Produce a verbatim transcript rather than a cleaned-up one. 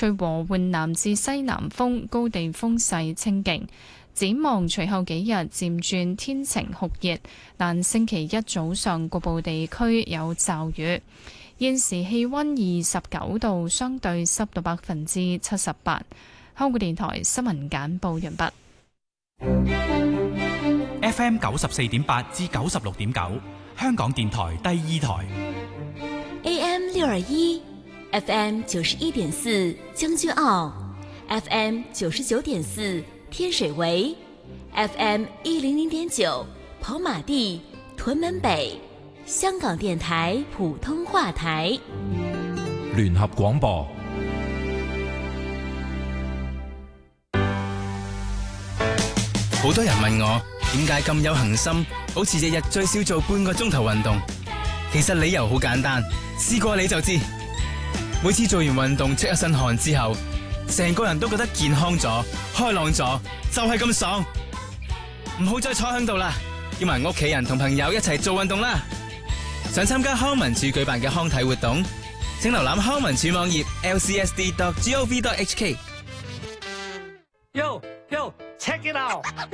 吹和緩南至西南風，高地風勢清勁。展望隨後幾日漸轉天晴酷熱，但星期一早上局部地區有驟雨。現時氣溫二十九度，相對濕度百分之七十八。香港電台新聞簡報完畢。 F M 九十四點八至九十六點九，香港電台第二台。 A M 六二一，F M 九十一點四將軍澳 ，F M 九十九點四天水圍 ，F M 一零零點九跑馬地屯門北，香港電台普通話台。 聯合廣播。 好多人問我點解咁有恒心，好似日日最少做半個鐘頭運動。其實理由好簡單，試過你就知。每次做完運動出一身汗之後，成個人都覺得健康咗、開朗咗，就係咁爽。唔好再坐喺度啦，叫埋屋企人同朋友一齊做運動啦。想參加康文署舉辦嘅康體活動，請瀏覽康文署網頁 l c s d dot gov dot h k。 Yo, yo, check it out!